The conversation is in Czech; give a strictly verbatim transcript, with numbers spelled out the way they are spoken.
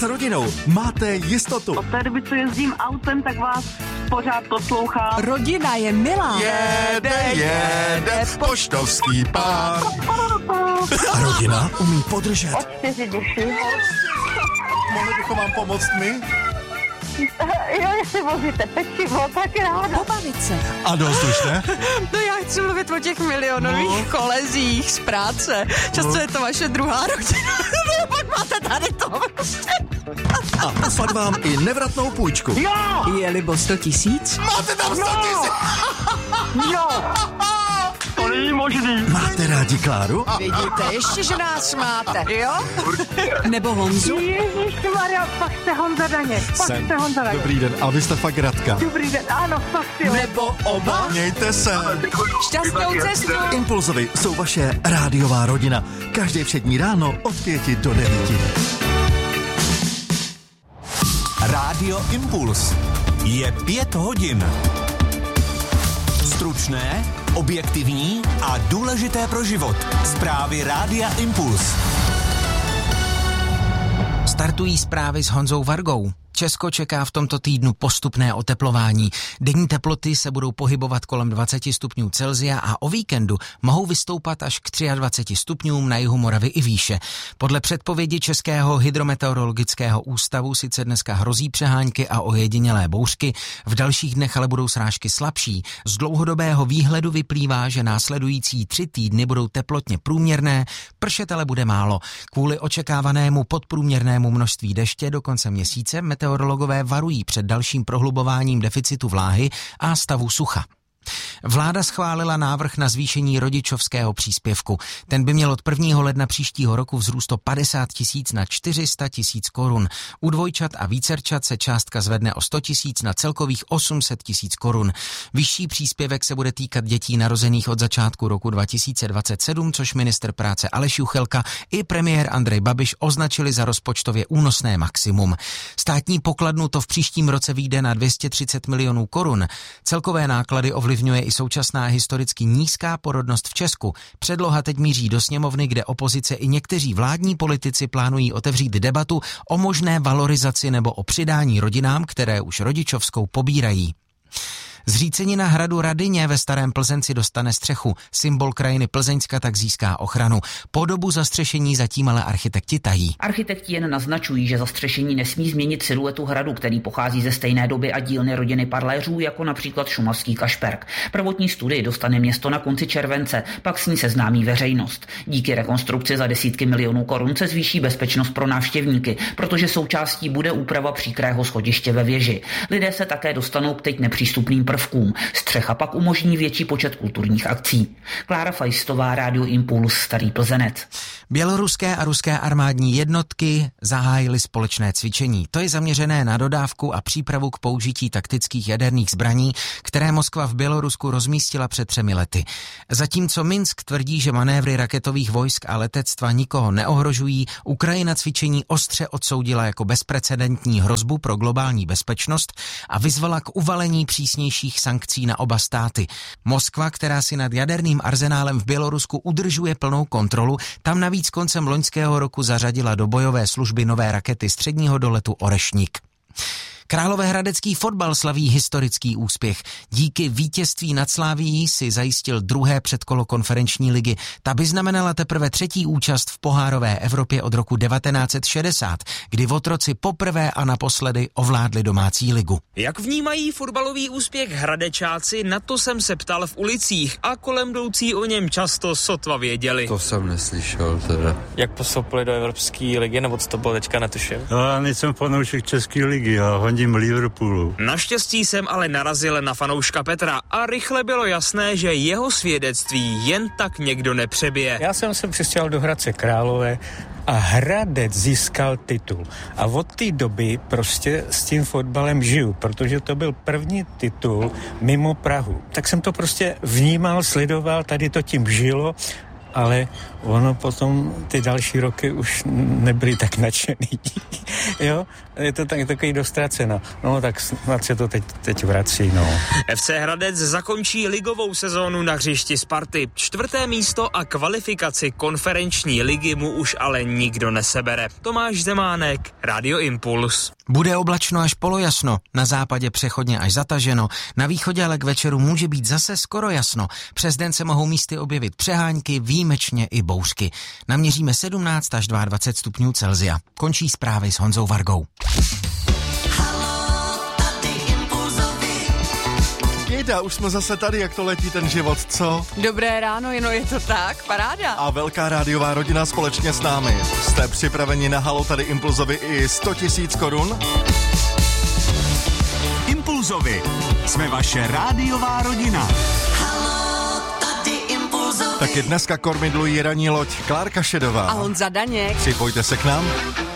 S rodinou máte jistotu. Od té doby, co jezdím autem, tak vás pořád poslouchám. Rodina je milá. Jede, jede, poštovský pár. A rodina umí podržet. Od čtyři duši. Mohli bychom vám pomoct my? Jo, jestli vozíte pečivo, tak ráda. Pobavit se. A dost už, ne? No já chci mluvit o těch milionových no. kolezích z práce. Často no. je to vaše druhá rodina. No pak máte tady to prostě. A poslat vám i nevratnou půjčku. Jo! Je libo sto tisíc? Máte tam sto tisíc! Jo! To není možný. Máte rádi Kláru? Vidíte, ještě, že nás máte, jo? Nebo Honzu? Ježišmarja, fakt jste Honza Daněk. Fakt Jsem. jste Honza Daněk. Dobrý den, a vy jste fakt Radka. Dobrý den, ano, fakt jo. Nebo oba? Mějte se. Šťastnou cestu. Impulzovi jsou vaše rádiová rodina. Každé všední ráno od pěti do devíti. Rádio Impuls. Je pět hodin. Stručné, objektivní a důležité pro život. Zprávy Rádia Impuls. Startují zprávy s Honzou Vargou. Česko čeká v tomto týdnu postupné oteplování. Denní teploty se budou pohybovat kolem dvacet stupňů Celsia a o víkendu mohou vystoupat až k dvacet tři stupňům na jihu Moravy i výše. Podle předpovědi Českého hydrometeorologického ústavu sice dneska hrozí přehánky a ojedinělé bouřky, v dalších dnech ale budou srážky slabší. Z dlouhodobého výhledu vyplývá, že následující tři týdny budou teplotně průměrné, pršet ale bude málo. Kvůli očekávanému podprůměrnému množství deště do konce měsíce meteorologové varují před dalším prohlubováním deficitu vláhy a stavu sucha. Vláda schválila návrh na zvýšení rodičovského příspěvku. Ten by měl od prvního ledna příštího roku vzrůst o padesát tisíc na čtyři sta tisíc korun. U dvojčat a vícerčat se částka zvedne o sto tisíc na celkových osm set tisíc korun. Vyšší příspěvek se bude týkat dětí narozených od začátku roku dva tisíce dvacet sedm, což ministr práce Aleš Juchelka i premiér Andrej Babiš označili za rozpočtově únosné maximum. Státní pokladnu to v příštím roce vyjde na dvě stě třicet milionů korun. Celkové náklady ovlivňuje i současná historicky nízká porodnost v Česku. Předloha teď míří do sněmovny, kde opozice i někteří vládní politici plánují otevřít debatu o možné valorizaci nebo o přidání rodinám, které už rodičovskou pobírají. Zřícenina hradu Radyně ve Starém Plzenci dostane střechu. Symbol krajiny Plzeňska tak získá ochranu. Podobu zastřešení zatím ale architekti tají. Architekti jen naznačují, že zastřešení nesmí změnit siluetu hradu, který pochází ze stejné doby a dílny rodiny Parléřů, jako například šumavský Kašperk. Prvotní studii dostane město na konci července, pak s ní seznámí veřejnost. Díky rekonstrukci za desítky milionů korun se zvýší bezpečnost pro návštěvníky, protože součástí bude úprava příkrého schodiště ve věži. Lidé se také dostanou k teď nepřístupným prvkům. Střecha pak umožní větší počet kulturních akcí. Klára Fajstová, Rádio Impuls, Starý Plzenec. Běloruské a ruské armádní jednotky zahájily společné cvičení. To je zaměřené na dodávku a přípravu k použití taktických jaderných zbraní, které Moskva v Bělorusku rozmístila před třemi lety. Zatímco Minsk tvrdí, že manévry raketových vojsk a letectva nikoho neohrožují, Ukrajina cvičení ostře odsoudila jako bezprecedentní hrozbu pro globální bezpečnost a vyzvala k uvalení přísnějších sankcí na oba státy. Moskva, která si nad jaderným arzenálem v Bělorusku udržuje plnou kontrolu, tam navíc koncem loňského roku zařadila do bojové služby nové rakety středního doletu Orešnik. Královéhradecký fotbal slaví historický úspěch. Díky vítězství nad Slavií si zajistil druhé předkolo konferenční ligy. Ta by znamenala teprve třetí účast v pohárové Evropě od roku devatenáct set šedesát, kdy Votroci poprvé a naposledy ovládli domácí ligu. Jak vnímají fotbalový úspěch Hradečáci, na to jsem se ptal v ulicích a kolem jdoucí o něm často sotva věděli. To jsem neslyšel teda. Jak postoupili do Evropské ligy, nebo co to bylo teďka, netuším? No, já nejsem fanoušek České ligy, já hodím Liverpoolu. Naštěstí jsem ale narazil na fanouška Petra a rychle bylo jasné, že jeho svědectví jen tak někdo nepřebije. Já jsem se přistěhoval do Hradce Králové a Hradec získal titul. A od té doby prostě s tím fotbalem žiju, protože to byl první titul mimo Prahu. Tak jsem to prostě vnímal, sledoval, tady to tím žilo ale ono potom ty další roky už nebyly tak nadšený. Jo, je to tak, takový dostraceno. No tak snad se to teď, teď vrací, no. F C Hradec zakončí ligovou sezónu na hřišti Sparty. Čtvrté místo a kvalifikaci konferenční ligy mu už ale nikdo nesebere. Tomáš Zemánek, Radio Impuls. Bude oblačno až polojasno, na západě přechodně až zataženo, na východě ale k večeru může být zase skoro jasno. Přes den se mohou místy objevit přehánky, výjimečně i bouřky. Naměříme sedmnáct až dvacet dva stupňů Celsia. Končí zprávy s Honzou Vargou. Jejda, už jsme zase tady, jak to letí ten život, co? Dobré ráno, jenom je to tak, paráda. A velká rádiová rodina společně s námi. Jste připraveni na Halo tady Impulzovi i sto tisíc korun? Impulzovi. Jsme vaše rádiová rodina. Taky dneska kormidlují ranní loď Klárka Šedová. A Honza Daněk. Připojte se k nám.